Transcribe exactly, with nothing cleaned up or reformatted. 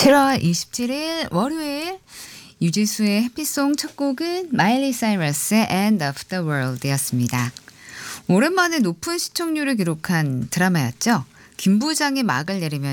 칠월 이십칠일 월요일 유지수의 해피송 첫 곡은 마일리 사이러스의 End of the World였습니다. 오랜만에 높은 시청률을 기록한 드라마였죠. 김부장이 막을 내리면